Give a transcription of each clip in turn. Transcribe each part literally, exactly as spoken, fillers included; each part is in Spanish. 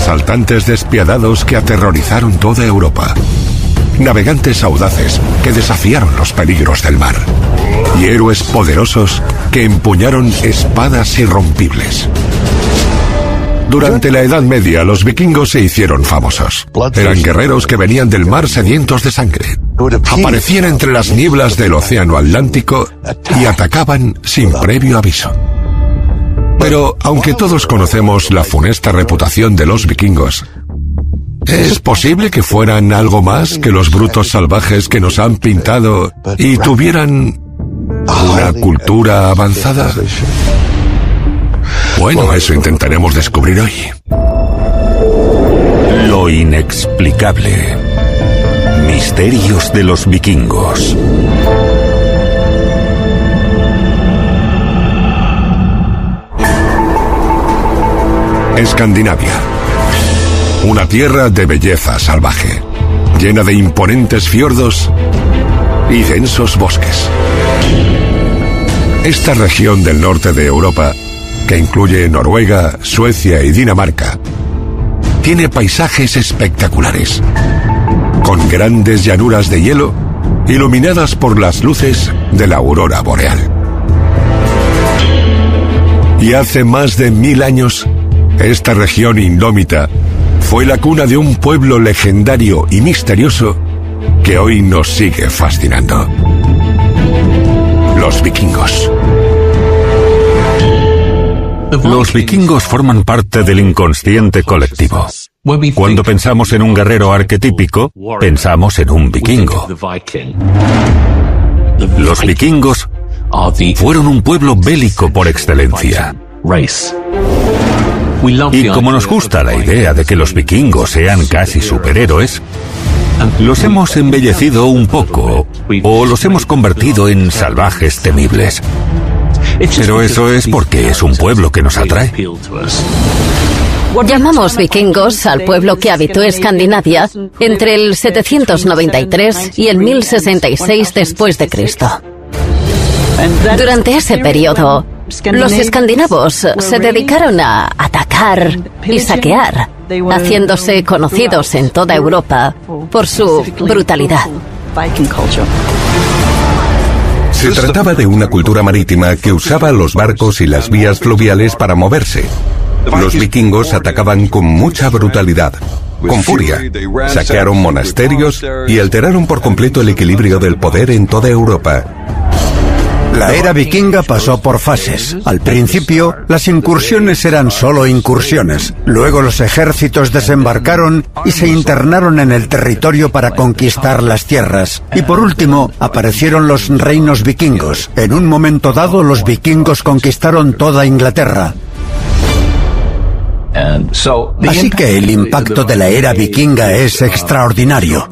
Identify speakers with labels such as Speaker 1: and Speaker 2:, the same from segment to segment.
Speaker 1: asaltantes despiadados que aterrorizaron toda Europa, navegantes audaces que desafiaron los peligros del mar, y héroes poderosos que empuñaron espadas irrompibles. Durante la Edad Media, los vikingos se hicieron famosos. Eran guerreros que venían del mar sedientos de sangre. Aparecían entre las nieblas del océano Atlántico y atacaban sin previo aviso. Pero, aunque todos conocemos la funesta reputación de los vikingos, ¿es posible que fueran algo más que los brutos salvajes que nos han pintado y tuvieran una cultura avanzada? Bueno, eso intentaremos descubrir hoy.
Speaker 2: Lo inexplicable. Misterios de los vikingos.
Speaker 1: Escandinavia. Una tierra de belleza salvaje, llena de imponentes fiordos y densos bosques. Esta región del norte de Europa, que incluye Noruega, Suecia y Dinamarca, tiene paisajes espectaculares, con grandes llanuras de hielo iluminadas por las luces de la aurora boreal. Y hace más de mil años, esta región indómita fue la cuna de un pueblo legendario y misterioso que hoy nos sigue fascinando. Los vikingos.
Speaker 2: Los vikingos forman parte del inconsciente colectivo. Cuando pensamos en un guerrero arquetípico, pensamos en un vikingo. Los vikingos fueron un pueblo bélico por excelencia. Y como nos gusta la idea de que los vikingos sean casi superhéroes, los hemos embellecido un poco o los hemos convertido en salvajes temibles. Pero eso es porque es un pueblo que nos atrae.
Speaker 3: Llamamos vikingos al pueblo que habitó Escandinavia entre el setecientos noventa y tres y el mil sesenta y seis después de Cristo. Durante ese periodo, los escandinavos se dedicaron a atacar y saquear, haciéndose conocidos en toda Europa por su brutalidad.
Speaker 4: Se trataba de una cultura marítima que usaba los barcos y las vías fluviales para moverse. Los vikingos atacaban con mucha brutalidad, con furia, saquearon monasterios y alteraron por completo el equilibrio del poder en toda Europa.
Speaker 5: La era vikinga pasó por fases. Al principio, las incursiones eran solo incursiones. Luego los ejércitos desembarcaron y se internaron en el territorio para conquistar las tierras. Y por último, aparecieron los reinos vikingos. En un momento dado, los vikingos conquistaron toda Inglaterra. Así que el impacto de la era vikinga es extraordinario.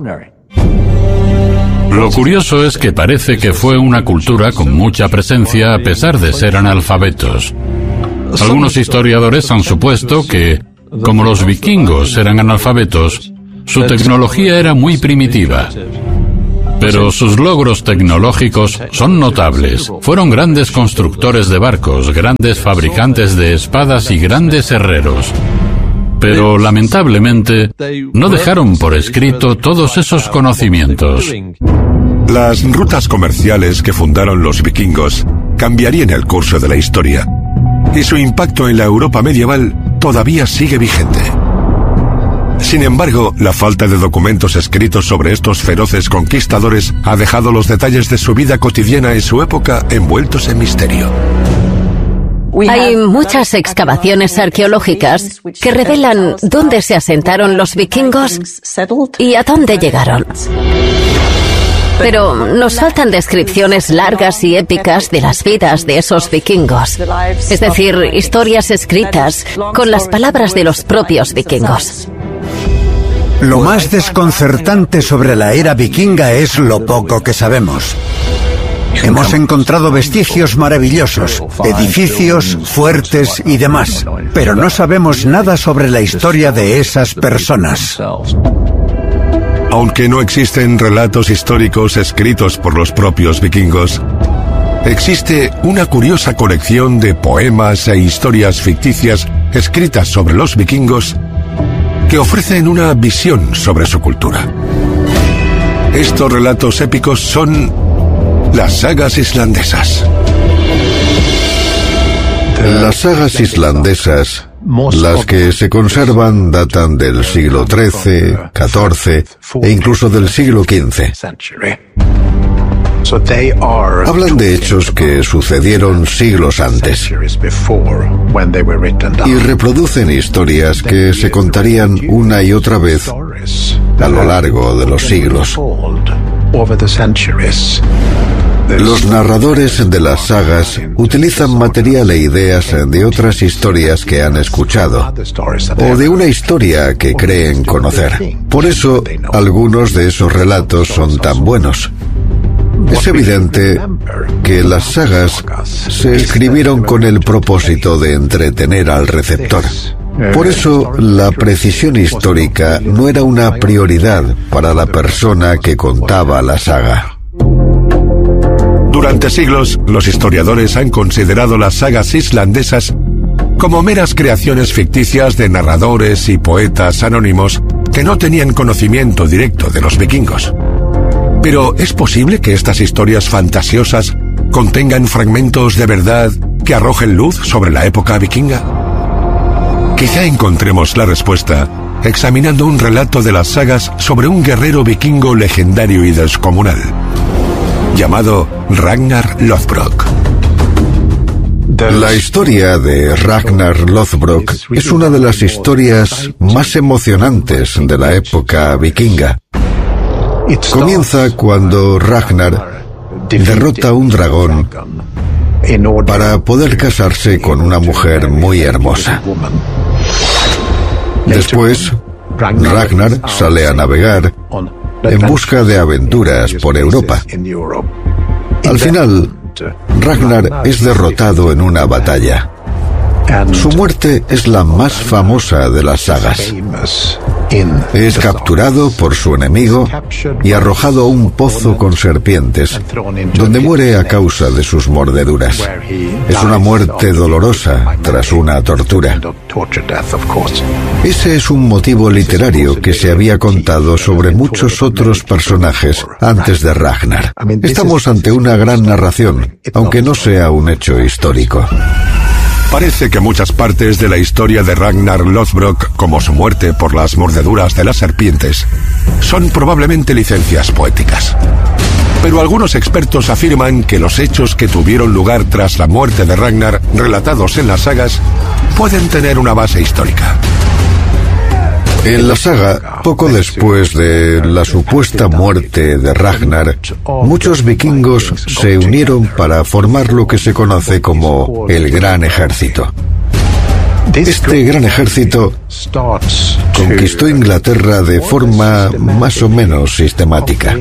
Speaker 6: Lo curioso es que parece que fue una cultura con mucha presencia a pesar de ser analfabetos. Algunos historiadores han supuesto que, como los vikingos eran analfabetos, su tecnología era muy primitiva. Pero sus logros tecnológicos son notables. Fueron grandes constructores de barcos, grandes fabricantes de espadas y grandes herreros. Pero, lamentablemente, no dejaron por escrito todos esos conocimientos.
Speaker 1: Las rutas comerciales que fundaron los vikingos cambiarían el curso de la historia, y su impacto en la Europa medieval todavía sigue vigente. Sin embargo, la falta de documentos escritos sobre estos feroces conquistadores ha dejado los detalles de su vida cotidiana en su época envueltos en misterio.
Speaker 3: Hay muchas excavaciones arqueológicas que revelan dónde se asentaron los vikingos y a dónde llegaron. Pero nos faltan descripciones largas y épicas de las vidas de esos vikingos. Es decir, historias escritas con las palabras de los propios vikingos.
Speaker 5: Lo más desconcertante sobre la era vikinga es lo poco que sabemos. Hemos encontrado vestigios maravillosos, edificios, fuertes y demás, pero no sabemos nada sobre la historia de esas personas.
Speaker 1: Aunque no existen relatos históricos escritos por los propios vikingos, existe una curiosa colección de poemas e historias ficticias escritas sobre los vikingos que ofrecen una visión sobre su cultura. Estos relatos épicos son las sagas islandesas.
Speaker 7: Las sagas islandesas, las que se conservan, datan del siglo trece, catorce e incluso del siglo quince. Hablan de hechos que sucedieron siglos antes y reproducen historias que se contarían una y otra vez a lo largo de los siglos. Los narradores de las sagas utilizan material e ideas de otras historias que han escuchado o de una historia que creen conocer. Por eso, algunos de esos relatos son tan buenos. Es evidente que las sagas se escribieron con el propósito de entretener al receptor. Por eso, la precisión histórica no era una prioridad para la persona que contaba la saga.
Speaker 1: Durante siglos, los historiadores han considerado las sagas islandesas como meras creaciones ficticias de narradores y poetas anónimos que no tenían conocimiento directo de los vikingos. Pero ¿es posible que estas historias fantasiosas contengan fragmentos de verdad que arrojen luz sobre la época vikinga? Quizá encontremos la respuesta examinando un relato de las sagas sobre un guerrero vikingo legendario y descomunal, llamado Ragnar Lothbrok.
Speaker 7: La historia de Ragnar Lothbrok es una de las historias más emocionantes de la época vikinga. Comienza cuando Ragnar derrota a un dragón para poder casarse con una mujer muy hermosa. Después, Ragnar sale a navegar en busca de aventuras por Europa. Al final, Ragnar es derrotado en una batalla. Su muerte es la más famosa de las sagas. Es capturado por su enemigo y arrojado a un pozo con serpientes, donde muere a causa de sus mordeduras. Es una muerte dolorosa tras una tortura. Ese es un motivo literario que se había contado sobre muchos otros personajes antes de Ragnar. Estamos ante una gran narración, aunque no sea un hecho histórico.
Speaker 1: Parece que muchas partes de la historia de Ragnar Lothbrok, como su muerte por las mordeduras de las serpientes, son probablemente licencias poéticas. Pero algunos expertos afirman que los hechos que tuvieron lugar tras la muerte de Ragnar, relatados en las sagas, pueden tener una base histórica.
Speaker 7: En la saga, poco después de la supuesta muerte de Ragnar, muchos vikingos se unieron para formar lo que se conoce como el Gran Ejército. Este gran ejército conquistó Inglaterra de forma más o menos sistemática.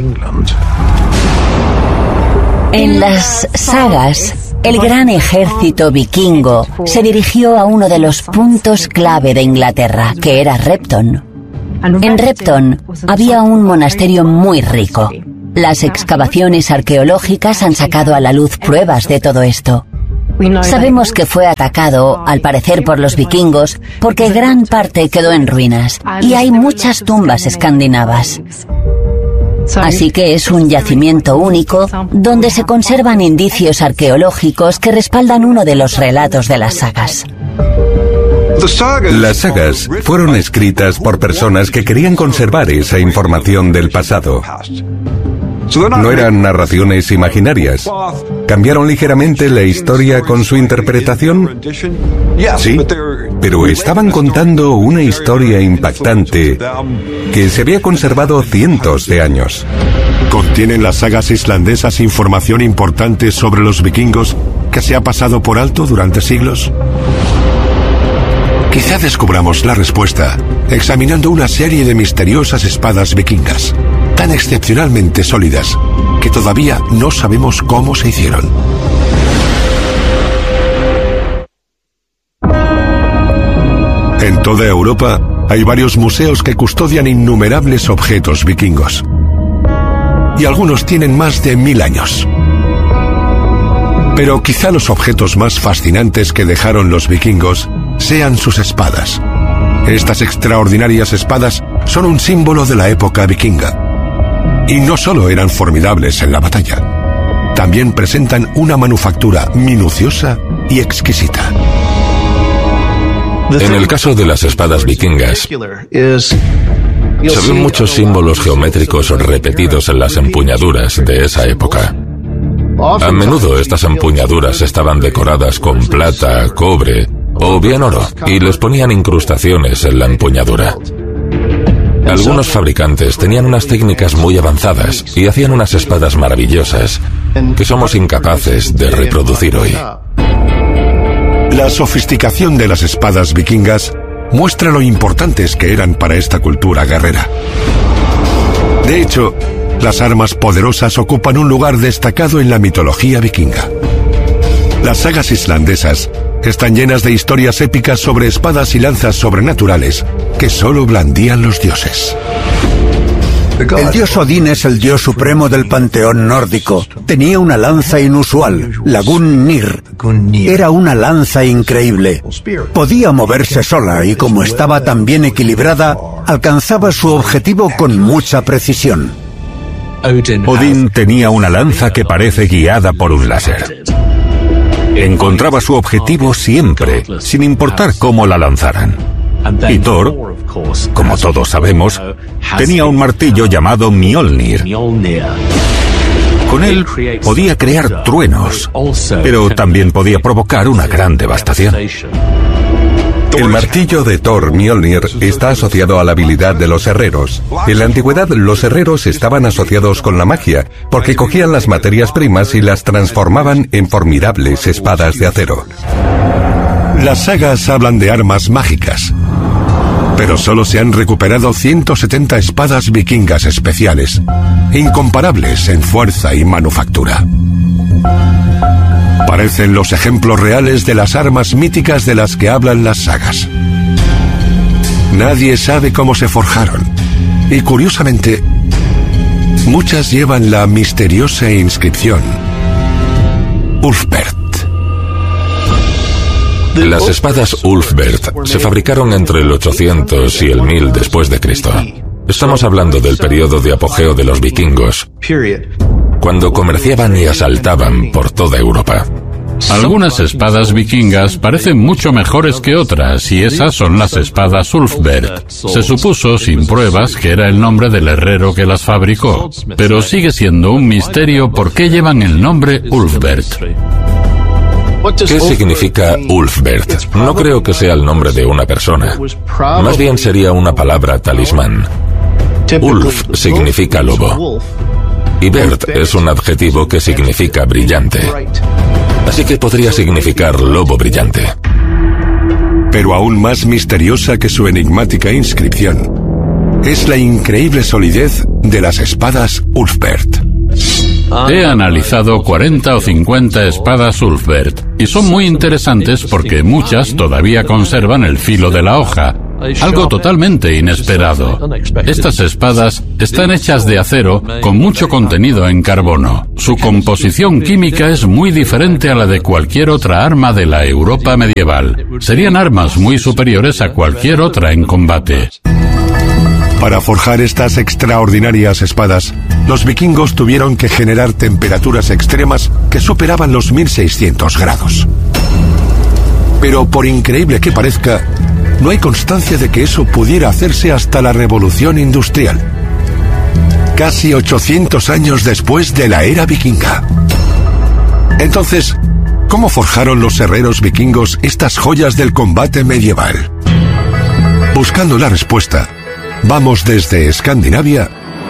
Speaker 8: En las sagas, el gran ejército vikingo se dirigió a uno de los puntos clave de Inglaterra, que era Repton. En Repton había un monasterio muy rico. Las excavaciones arqueológicas han sacado a la luz pruebas de todo esto. Sabemos que fue atacado, al parecer por los vikingos, porque gran parte quedó en ruinas, y hay muchas tumbas escandinavas. Así que es un yacimiento único donde se conservan indicios arqueológicos que respaldan uno de los relatos de las sagas.
Speaker 4: Las sagas fueron escritas por personas que querían conservar esa información del pasado. No eran narraciones imaginarias. ¿Cambiaron ligeramente la historia con su interpretación? Sí, pero estaban contando una historia impactante que se había conservado cientos de años.
Speaker 1: ¿Contienen las sagas islandesas información importante sobre los vikingos que se ha pasado por alto durante siglos? Quizá descubramos la respuesta examinando una serie de misteriosas espadas vikingas, tan excepcionalmente sólidas que todavía no sabemos cómo se hicieron. En toda Europa hay varios museos que custodian innumerables objetos vikingos. Y algunos tienen más de mil años. Pero quizá los objetos más fascinantes que dejaron los vikingos sean sus espadas. Estas extraordinarias espadas son un símbolo de la época vikinga. Y no solo eran formidables en la batalla, también presentan una manufactura minuciosa y exquisita.
Speaker 9: En el caso de las espadas vikingas, se ven muchos símbolos geométricos repetidos en las empuñaduras de esa época. A menudo estas empuñaduras estaban decoradas con plata, cobre o bien oro, y les ponían incrustaciones en la empuñadura. Algunos fabricantes tenían unas técnicas muy avanzadas y hacían unas espadas maravillosas que somos incapaces de reproducir hoy.
Speaker 1: La sofisticación de las espadas vikingas muestra lo importantes que eran para esta cultura guerrera. De hecho, las armas poderosas ocupan un lugar destacado en la mitología vikinga. Las sagas islandesas están llenas de historias épicas sobre espadas y lanzas sobrenaturales que solo blandían los dioses.
Speaker 5: El dios Odín es el dios supremo del panteón nórdico. Tenía una lanza inusual, la Gungnir. Era una lanza increíble. Podía moverse sola y como estaba tan bien equilibrada, alcanzaba su objetivo con mucha precisión.
Speaker 2: Odín tenía una lanza que parece guiada por un láser. Encontraba su objetivo siempre, sin importar cómo la lanzaran. Y Thor, como todos sabemos, tenía un martillo llamado Mjolnir. Con él podía crear truenos, pero también podía provocar una gran devastación.
Speaker 4: El martillo de Thor, Mjolnir, está asociado a la habilidad de los herreros. En la antigüedad, los herreros estaban asociados con la magia, porque cogían las materias primas y las transformaban en formidables espadas de acero.
Speaker 1: Las sagas hablan de armas mágicas, pero solo se han recuperado ciento setenta espadas vikingas especiales, incomparables en fuerza y manufactura. Parecen los ejemplos reales de las armas míticas de las que hablan las sagas. Nadie sabe cómo se forjaron, y curiosamente, muchas llevan la misteriosa inscripción Ulfbert.
Speaker 9: Las espadas Ulfbert se fabricaron entre el ochocientos y el mil después de Cristo. Estamos hablando del periodo de apogeo de los vikingos, cuando comerciaban y asaltaban por toda Europa.
Speaker 6: Algunas espadas vikingas parecen mucho mejores que otras, y esas son las espadas Ulfbert. Se supuso, sin pruebas, que era el nombre del herrero que las fabricó, pero sigue siendo un misterio por qué llevan el nombre Ulfbert.
Speaker 9: ¿Qué significa Ulfbert? No creo que sea el nombre de una persona. Más bien sería una palabra talismán. Ulf significa lobo, y Bert es un adjetivo que significa brillante. Así que podría significar lobo brillante.
Speaker 1: Pero aún más misteriosa que su enigmática inscripción es la increíble solidez de las espadas Ulfbert.
Speaker 6: He analizado cuarenta o cincuenta espadas Ulfbert y son muy interesantes porque muchas todavía conservan el filo de la hoja, algo totalmente inesperado. Estas espadas están hechas de acero con mucho contenido en carbono. Su composición química es muy diferente a la de cualquier otra arma de la Europa medieval. Serían armas muy superiores a cualquier otra en combate.
Speaker 1: Para forjar estas extraordinarias espadas, los vikingos tuvieron que generar temperaturas extremas que superaban los mil seiscientos grados. Pero por increíble que parezca, no hay constancia de que eso pudiera hacerse hasta la Revolución Industrial, casi ochocientos años después de la era vikinga. Entonces, ¿cómo forjaron los herreros vikingos estas joyas del combate medieval? Buscando la respuesta, vamos desde Escandinavia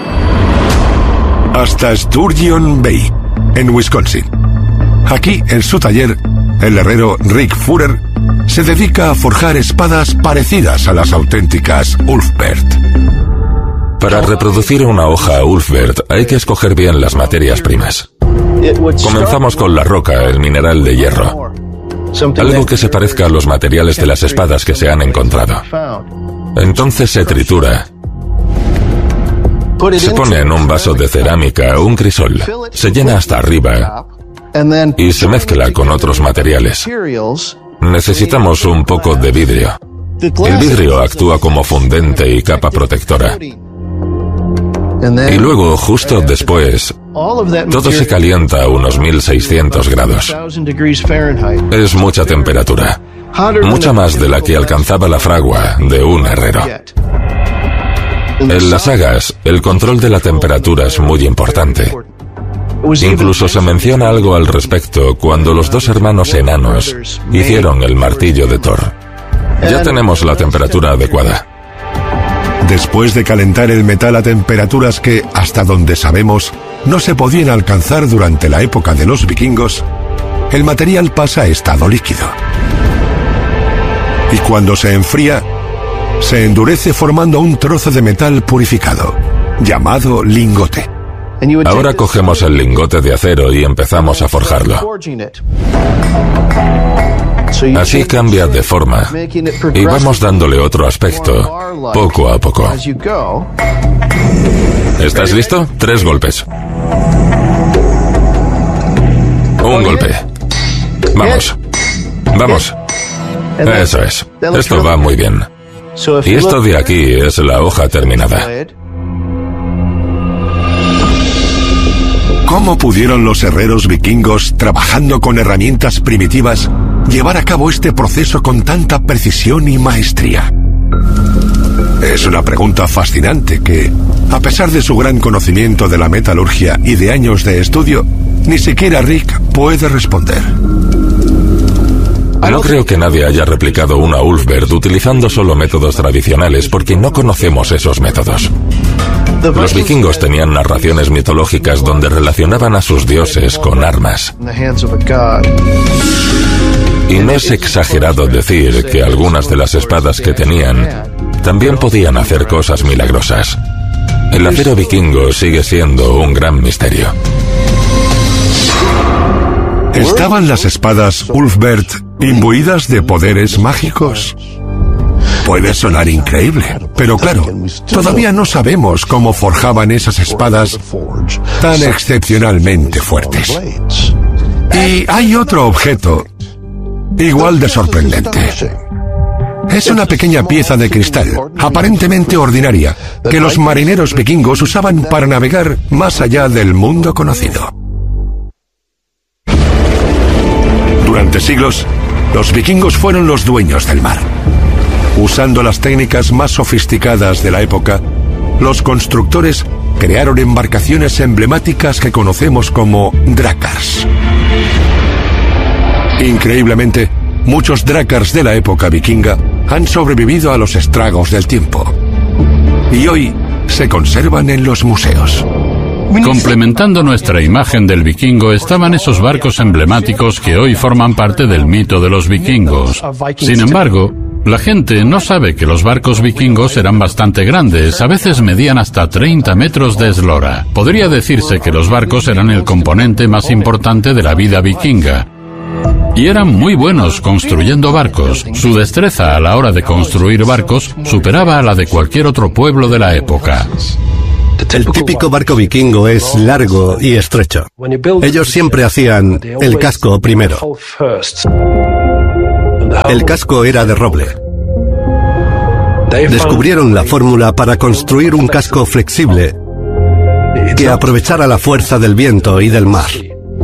Speaker 1: hasta Sturgeon Bay, en Wisconsin. Aquí, en su taller, el herrero Rick Furer se dedica a forjar espadas parecidas a las auténticas Ulfbert.
Speaker 9: Para reproducir una hoja Ulfbert hay que escoger bien las materias primas. Comenzamos con la roca, el mineral de hierro, algo que se parezca a los materiales de las espadas que se han encontrado. Entonces se tritura, se pone en un vaso de cerámica o un crisol, se llena hasta arriba y se mezcla con otros materiales. Necesitamos un poco de vidrio. El vidrio actúa como fundente y capa protectora. Y luego, justo después, todo se calienta a unos mil seiscientos grados. Es mucha temperatura, mucha más de la que alcanzaba la fragua de un herrero. En las sagas, el control de la temperatura es muy importante. Incluso se menciona algo al respecto cuando los dos hermanos enanos hicieron el martillo de Thor. Ya tenemos la temperatura adecuada.
Speaker 1: Después de calentar el metal a temperaturas que, hasta donde sabemos, no se podían alcanzar durante la época de los vikingos, el material pasa a estado líquido. Y cuando se enfría, se endurece formando un trozo de metal purificado, llamado lingote.
Speaker 9: Ahora cogemos el lingote de acero y empezamos a forjarlo. Así cambia de forma y vamos dándole otro aspecto, poco a poco. ¿Estás listo? Tres golpes. Un golpe. Vamos. Vamos. Eso es. Esto va muy bien. Y esto de aquí es la hoja terminada.
Speaker 1: ¿Cómo pudieron los herreros vikingos, trabajando con herramientas primitivas, llevar a cabo este proceso con tanta precisión y maestría? Es una pregunta fascinante que, a pesar de su gran conocimiento de la metalurgia y de años de estudio, ni siquiera Rick puede responder.
Speaker 9: No creo que nadie haya replicado una Ulfberht utilizando solo métodos tradicionales porque no conocemos esos métodos. Los vikingos tenían narraciones mitológicas donde relacionaban a sus dioses con armas. Y no es exagerado decir que algunas de las espadas que tenían también podían hacer cosas milagrosas. El acero vikingo sigue siendo un gran misterio.
Speaker 1: ¿Estaban las espadas Ulfberht imbuidas de poderes mágicos? Puede sonar increíble, pero claro, todavía no sabemos cómo forjaban esas espadas tan excepcionalmente fuertes. Y hay otro objeto igual de sorprendente. Es una pequeña pieza de cristal, aparentemente ordinaria, que los marineros vikingos usaban para navegar más allá del mundo conocido. Durante siglos, los vikingos fueron los dueños del mar. Usando las técnicas más sofisticadas de la época, los constructores crearon embarcaciones emblemáticas que conocemos como drakars. Increíblemente, muchos drakars de la época vikinga han sobrevivido a los estragos del tiempo y hoy se conservan en los museos.
Speaker 6: Complementando nuestra imagen del vikingo estaban esos barcos emblemáticos que hoy forman parte del mito de los vikingos. Sin embargo, la gente no sabe que los barcos vikingos eran bastante grandes, a veces medían hasta treinta metros de eslora. Podría decirse que los barcos eran el componente más importante de la vida vikinga. Y eran muy buenos construyendo barcos. Su destreza a la hora de construir barcos superaba a la de cualquier otro pueblo de la época.
Speaker 10: El típico barco vikingo es largo y estrecho. Ellos siempre hacían el casco primero. El casco era de roble. Descubrieron la fórmula para construir un casco flexible que aprovechara la fuerza del viento y del mar.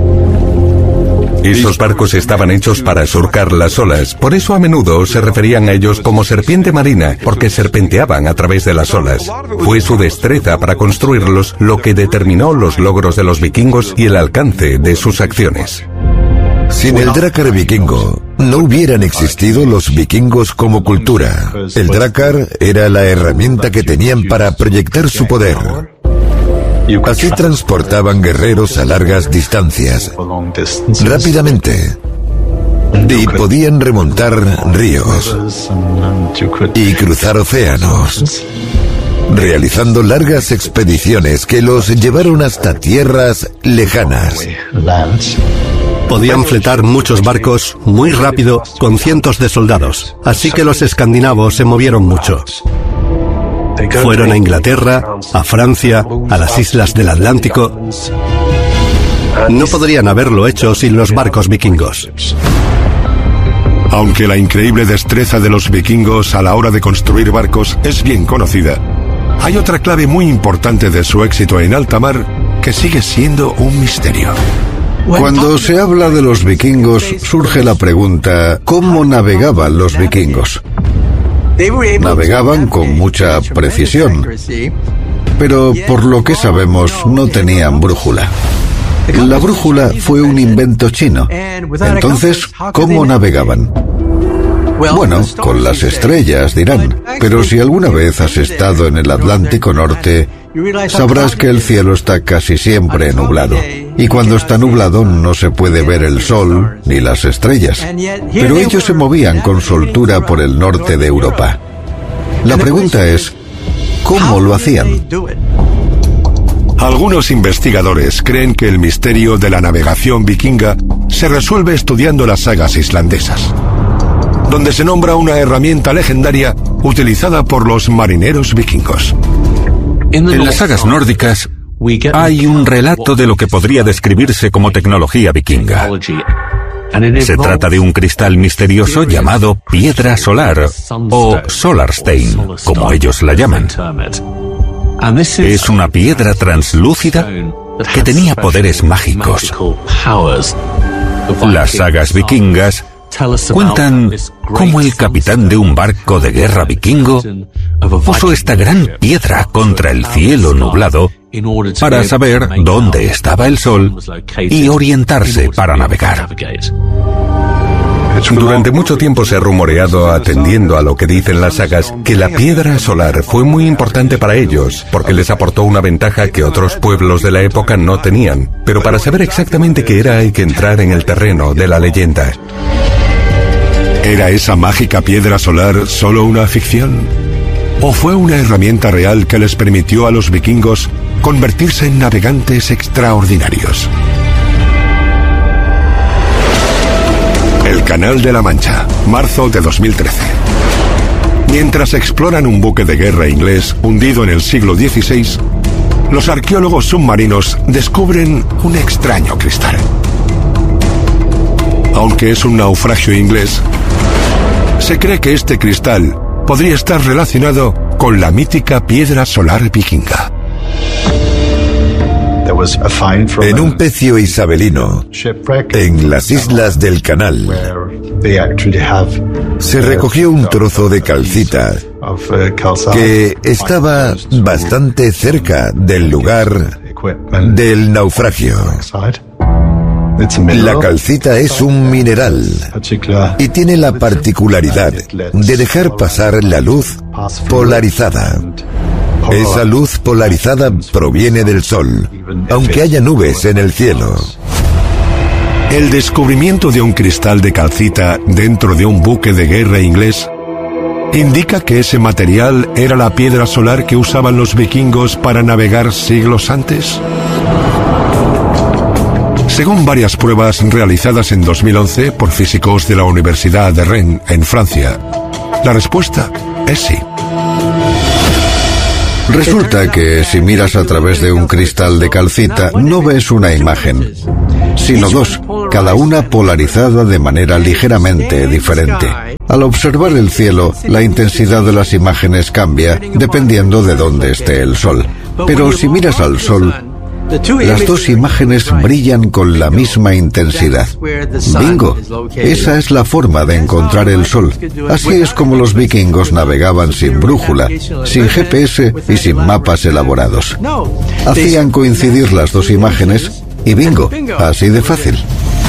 Speaker 4: Esos barcos estaban hechos para surcar las olas, por eso a menudo se referían a ellos como serpiente marina, porque serpenteaban a través de las olas. Fue su destreza para construirlos lo que determinó los logros de los vikingos y el alcance de sus acciones.
Speaker 11: Sin el drakar vikingo, no hubieran existido los vikingos como cultura. El drakar era la herramienta que tenían para proyectar su poder. Así transportaban guerreros a largas distancias, rápidamente, y podían remontar ríos y cruzar océanos, realizando largas expediciones que los llevaron hasta tierras lejanas.
Speaker 10: Podían fletar muchos barcos muy rápido con cientos de soldados, así que los escandinavos se movieron mucho. Fueron a Inglaterra, a Francia, a las islas del Atlántico. No podrían haberlo hecho sin los barcos vikingos.
Speaker 1: Aunque la increíble destreza de los vikingos a la hora de construir barcos es bien conocida, hay otra clave muy importante de su éxito en alta mar que sigue siendo un misterio.
Speaker 7: Cuando se habla de los vikingos, surge la pregunta, ¿cómo navegaban los vikingos? Navegaban con mucha precisión, pero por lo que sabemos no tenían brújula. La brújula fue un invento chino. Entonces, ¿cómo navegaban? Bueno, con las estrellas, dirán. Pero si alguna vez has estado en el Atlántico Norte, sabrás que el cielo está casi siempre nublado. Y cuando está nublado no se puede ver el sol ni las estrellas. Pero ellos se movían con soltura por el norte de Europa. La pregunta es, ¿cómo lo hacían?
Speaker 1: Algunos investigadores creen que el misterio de la navegación vikinga se resuelve estudiando las sagas islandesas, donde se nombra una herramienta legendaria utilizada por los marineros vikingos.
Speaker 2: En las sagas nórdicas hay un relato de lo que podría describirse como tecnología vikinga. Se trata de un cristal misterioso llamado piedra solar o Solarstein, como ellos la llaman. Es una piedra translúcida que tenía poderes mágicos. Las sagas vikingas cuentan cómo el capitán de un barco de guerra vikingo puso esta gran piedra contra el cielo nublado para saber dónde estaba el sol y orientarse para navegar.
Speaker 4: Durante mucho tiempo se ha rumoreado, atendiendo a lo que dicen las sagas, que la piedra solar fue muy importante para ellos, porque les aportó una ventaja que otros pueblos de la época no tenían. Pero para saber exactamente qué era hay que entrar en el terreno de la leyenda.
Speaker 1: ¿Era esa mágica piedra solar solo una ficción? ¿O fue una herramienta real que les permitió a los vikingos convertirse en navegantes extraordinarios? El Canal de la Mancha, marzo de dos mil trece. Mientras exploran un buque de guerra inglés hundido en el siglo dieciséis, los arqueólogos submarinos descubren un extraño cristal. Aunque es un naufragio inglés, se cree que este cristal podría estar relacionado con la mítica piedra solar vikinga.
Speaker 11: En un pecio isabelino, en las islas del Canal, se recogió un trozo de calcita que estaba bastante cerca del lugar del naufragio. La calcita es un mineral y tiene la particularidad de dejar pasar la luz polarizada. Esa luz polarizada proviene del sol, aunque haya nubes en el cielo.
Speaker 1: El descubrimiento de un cristal de calcita dentro de un buque de guerra inglés indica que ese material era la piedra solar que usaban los vikingos para navegar siglos antes. Según varias pruebas realizadas en dos mil once por físicos de la Universidad de Rennes, en Francia, la respuesta es sí.
Speaker 7: Resulta que si miras a través de un cristal de calcita no ves una imagen, sino dos, cada una polarizada de manera ligeramente diferente. Al observar el cielo, la intensidad de las imágenes cambia dependiendo de dónde esté el sol. Pero si miras al sol, las dos imágenes brillan con la misma intensidad. ¡Bingo! Esa es la forma de encontrar el sol. Así es como los vikingos navegaban sin brújula, sin G P S y sin mapas elaborados. Hacían coincidir las dos imágenes y ¡bingo! Así de fácil.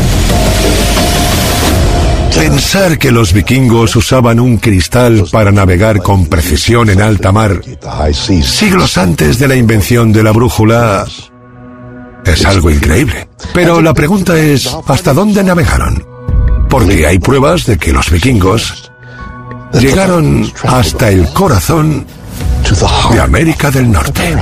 Speaker 1: Pensar que los vikingos usaban un cristal para navegar con precisión en alta mar siglos antes de la invención de la brújula es algo increíble. Pero la pregunta es, ¿hasta dónde navegaron? Porque hay pruebas de que los vikingos llegaron hasta el corazón de América del Norte.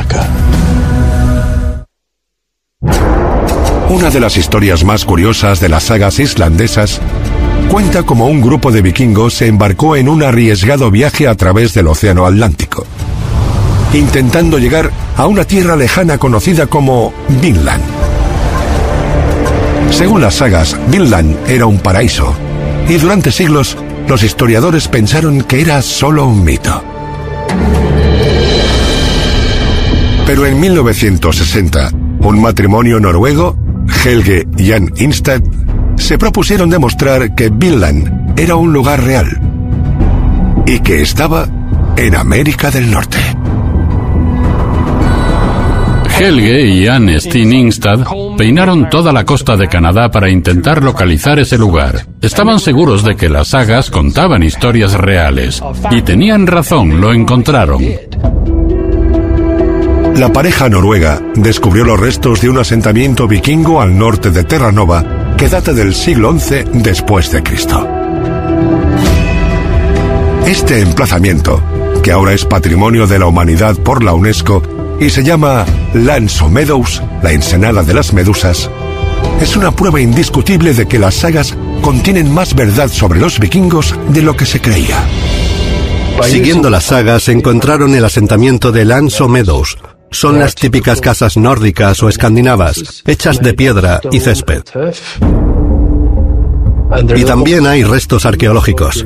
Speaker 1: Una de las historias más curiosas de las sagas islandesas cuenta cómo un grupo de vikingos se embarcó en un arriesgado viaje a través del Océano Atlántico, intentando llegar a una tierra lejana conocida como Vinland. Según las sagas, Vinland era un paraíso, y durante siglos los historiadores pensaron que era solo un mito. Pero en mil novecientos sesenta, un matrimonio noruego, Helge y Jan Ingstad, se propusieron demostrar que Vinland era un lugar real y que estaba en América del Norte.
Speaker 6: Helge y Jan Steen Ingstad peinaron toda la costa de Canadá para intentar localizar ese lugar. Estaban seguros de que las sagas contaban historias reales. Y tenían razón, lo encontraron.
Speaker 1: La pareja noruega descubrió los restos de un asentamiento vikingo al norte de Terranova que data del siglo once después de Cristo. Este emplazamiento, que ahora es Patrimonio de la Humanidad por la UNESCO y se llama Lanzo Meadows, la ensenada de las medusas, es una prueba indiscutible de que las sagas contienen más verdad sobre los vikingos de lo que se creía.
Speaker 10: Siguiendo las sagas encontraron el asentamiento de Lanzo Meadows. Son las típicas casas nórdicas o escandinavas, hechas de piedra y césped. Y también hay restos arqueológicos.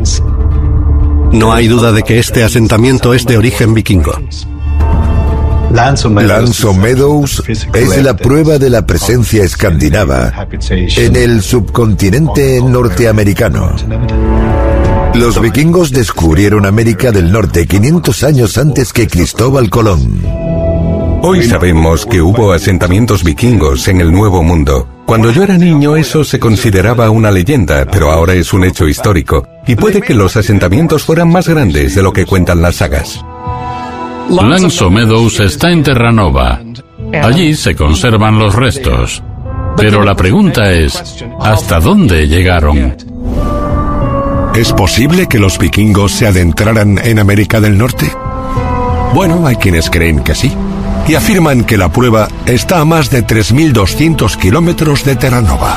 Speaker 10: No hay duda de que este asentamiento es de origen vikingo.
Speaker 11: Lanzo Meadows es la prueba de la presencia escandinava en el subcontinente norteamericano. Los vikingos descubrieron América del Norte quinientos años antes que Cristóbal Colón.
Speaker 4: Hoy sabemos que hubo asentamientos vikingos en el Nuevo Mundo. Cuando yo era niño eso se consideraba una leyenda, pero ahora es un hecho histórico. Y puede que los asentamientos fueran más grandes de lo que cuentan las sagas.
Speaker 6: Lanzo Meadows está en Terranova. Allí se conservan los restos. Pero la pregunta es, ¿hasta dónde llegaron?
Speaker 1: ¿Es posible que los vikingos se adentraran en América del Norte? Bueno, hay quienes creen que sí, y afirman que la prueba está a más de tres mil doscientos kilómetros de Terranova.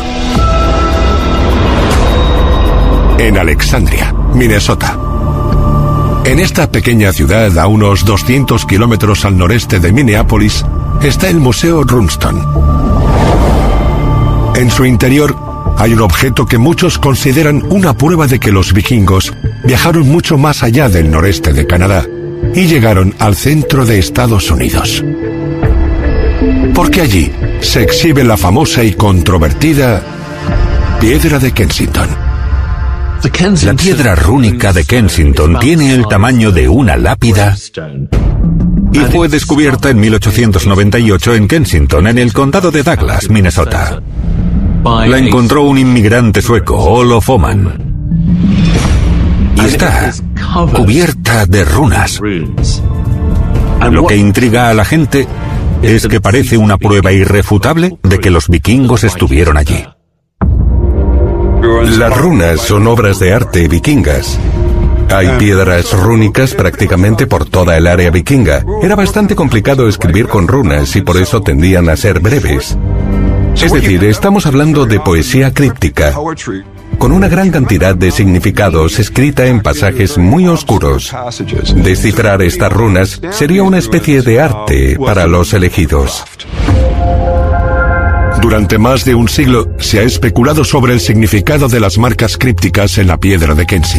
Speaker 1: En Alexandria, Minnesota. En esta pequeña ciudad, a unos doscientos kilómetros al noreste de Minneapolis, está el Museo Runston. En su interior hay un objeto que muchos consideran una prueba de que los vikingos viajaron mucho más allá del noreste de Canadá y llegaron al centro de Estados Unidos. Porque allí se exhibe la famosa y controvertida Piedra de Kensington.
Speaker 2: La piedra rúnica de Kensington tiene el tamaño de una lápida y fue descubierta en mil ochocientos noventa y ocho en Kensington, en el condado de Douglas, Minnesota. La encontró un inmigrante sueco, Olof Åman, y está cubierta de runas. Lo que intriga a la gente es que parece una prueba irrefutable de que los vikingos estuvieron allí.
Speaker 4: Las runas son obras de arte vikingas. Hay piedras rúnicas prácticamente por toda el área vikinga. Era bastante complicado escribir con runas y por eso tendían a ser breves. Es decir, estamos hablando de poesía críptica, con una gran cantidad de significados escrita en pasajes muy oscuros. Descifrar estas runas sería una especie de arte para los elegidos.
Speaker 1: Durante más de un siglo se ha especulado sobre el significado de las marcas crípticas en la piedra de Kensington.